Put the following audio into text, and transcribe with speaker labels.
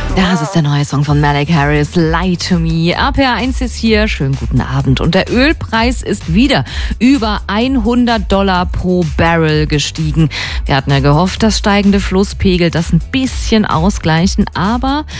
Speaker 1: Das ist der neue Song von Malik Harris, Lie to Me. RPR1 ist hier, schönen guten Abend. Und der Ölpreis ist wieder über $100 pro Barrel gestiegen. Wir hatten ja gehofft, dass steigende Flusspegel das ein bisschen ausgleichen, aber